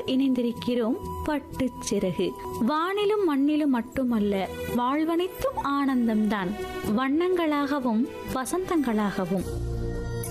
இணைந்திருக்கிறோம் பட்டுச்சிறகு. வானிலும் மண்ணிலும் மட்டுமல்ல, வாழ்வனைத்தும் ஆனந்தம்தான். வண்ணங்களாகவும் வசந்தங்களாகவும்